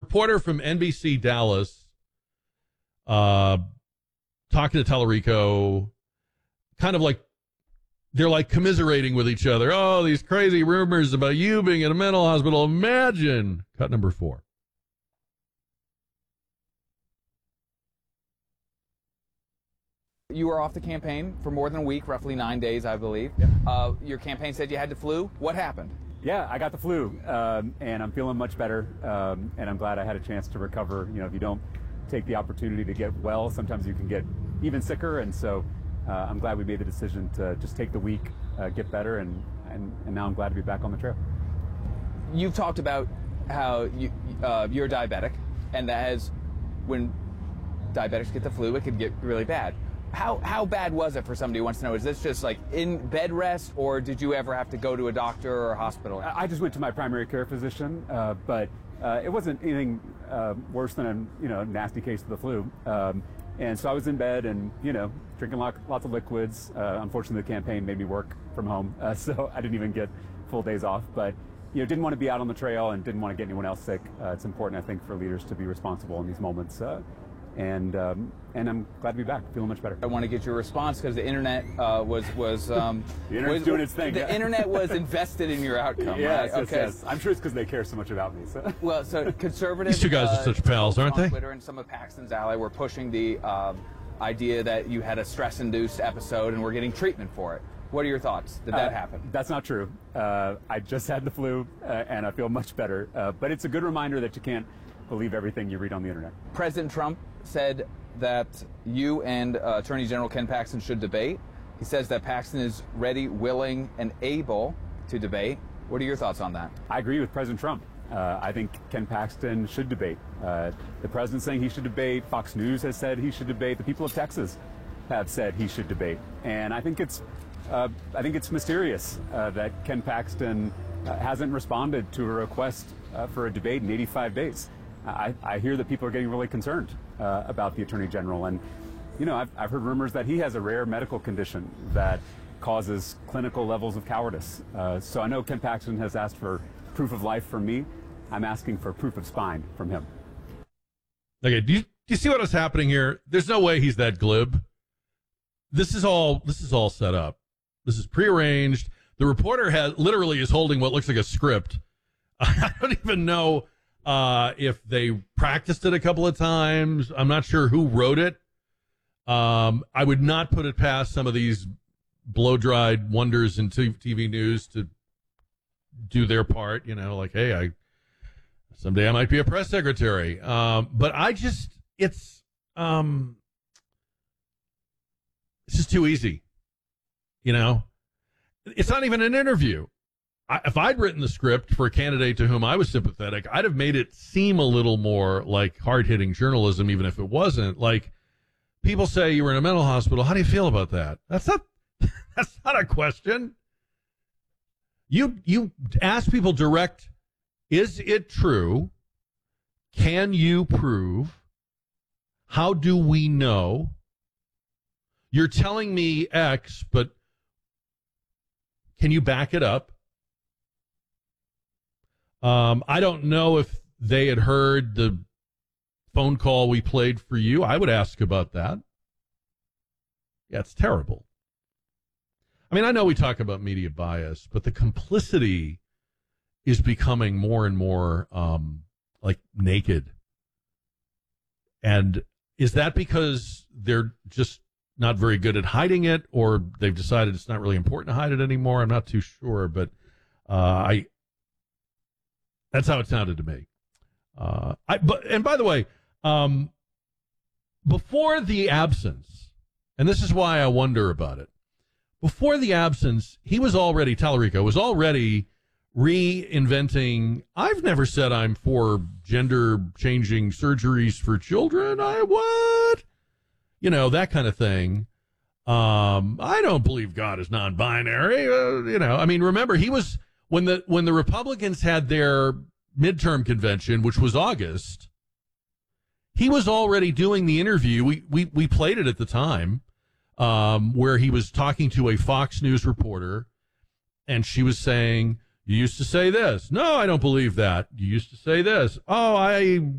reporter from NBC Dallas talking to Tallarico, kind of like they're like commiserating with each other. Oh, these crazy rumors about you being in a mental hospital. Imagine. Cut number 4. You were off the campaign for more than a week, roughly 9 days, I believe. Yeah. Your campaign said you had the flu. What happened? Yeah, I got the flu, and I'm feeling much better, and I'm glad I had a chance to recover. You know, if you don't take the opportunity to get well, sometimes you can get even sicker, and so I'm glad we made the decision to just take the week, get better, and now I'm glad to be back on the trail. You've talked about how you're diabetic, and that has, when diabetics get the flu, it could get really bad. How bad was it for somebody who wants to know? Is this just like in bed rest, or did you ever have to go to a doctor or a hospital? I just went to my primary care physician, but it wasn't anything worse than a nasty case of the flu. And so I was in bed and drinking lots of liquids. Unfortunately, the campaign made me work from home, so I didn't even get full days off. But didn't want to be out on the trail and didn't want to get anyone else sick. It's important, I think, for leaders to be responsible in these moments. And I'm glad to be back, feeling much better. I want to get your response because the internet was the internet's doing its thing. The internet was invested in your outcome. Yes, right? Okay. Yes. I'm sure it's because they care so much about me. So. Well, so conservatives. These two guys are such pals, aren't they? Twitter and some of Paxton's ally were pushing the idea that you had a stress-induced episode and were getting treatment for it. What are your thoughts? Did that happen? That's not true. I just had the flu, and I feel much better. But it's a good reminder that you can't believe everything you read on the internet. President Trump said that you and Attorney General Ken Paxton should debate. He says that Paxton is ready, willing, and able to debate. What are your thoughts on that? I agree with President Trump. I think Ken Paxton should debate. The president's saying he should debate. Fox News has said he should debate. The people of Texas have said he should debate. And I think it's mysterious that Ken Paxton hasn't responded to a request for a debate in 85 days. I hear that people are getting really concerned about the Attorney General. And, I've heard rumors that he has a rare medical condition that causes clinical levels of cowardice. So I know Ken Paxton has asked for proof of life from me. I'm asking for proof of spine from him. Okay, do you see what is happening here? There's no way he's that glib. This is all set up. This is prearranged. The reporter literally is holding what looks like a script. I don't even know if they practiced it a couple of times. I'm not sure who wrote it. I would not put it past some of these blow-dried wonders in TV news to do their part. Like, hey, someday I might be a press secretary. But it's just too easy. It's not even an interview. If I'd written the script for a candidate to whom I was sympathetic, I'd have made it seem a little more like hard-hitting journalism, even if it wasn't. Like, people say you were in a mental hospital. How do you feel about that? That's not a question. You ask people direct, is it true? Can you prove? How do we know? You're telling me X, but can you back it up? I don't know if they had heard the phone call we played for you. I would ask about that. Yeah, it's terrible. I mean, I know we talk about media bias, but the complicity is becoming more and more like naked. And is that because they're just not very good at hiding it, or they've decided it's not really important to hide it anymore? I'm not too sure, but that's how it sounded to me. And by the way, before the absence, and this is why I wonder about it, before the absence, Tallarico was already reinventing. I've never said I'm for gender-changing surgeries for children. What? That kind of thing. I don't believe God is non-binary. Remember, he was, when the Republicans had their midterm convention, which was August, he was already doing the interview. We played it at the time, where he was talking to a Fox News reporter, and she was saying, "You used to say this." "No, I don't believe that." "You used to say this." "Oh, I